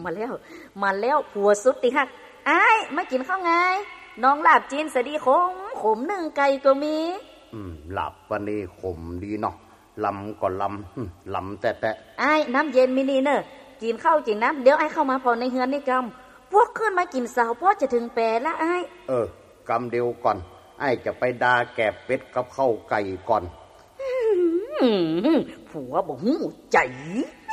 มาแล้วผัวสุดติฮักอ้ายมากินข้าวไงน้องลาบจีนสะดีขมนึ่งไก่ก็มีลาบวันนี้ขมดีเนาะลำก็ลำแต่อ้ายน้ำเย็นมินี่เนอะกินข้าวกินน้ำเดี๋ยวไอ้เข้ามาพอในเฮือนนี่กำพวกขึ้นมากินสาวพ่อจะถึงแปรละอ้ายกำเดียวก่อนไอ้จะไปดาแกบเป็ดกับข้าวไก่ก่อนผัวบ่หูใจ